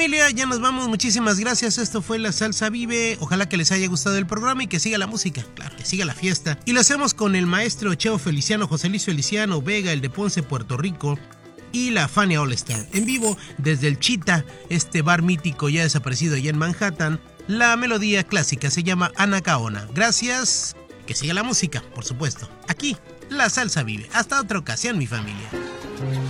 familia, ya nos vamos. Muchísimas gracias. Esto fue La Salsa Vive. Ojalá que les haya gustado el programa y que siga la música. Claro, que siga la fiesta. Y lo hacemos con el maestro Cheo Feliciano, José Luis Feliciano Vega, el de Ponce, Puerto Rico, y la Fania All Star. En vivo desde el Chita, este bar mítico ya desaparecido allá en Manhattan. La melodía clásica se llama Anacaona. Gracias. Que siga la música, por supuesto. Aquí, La Salsa Vive. Hasta otra ocasión, mi familia.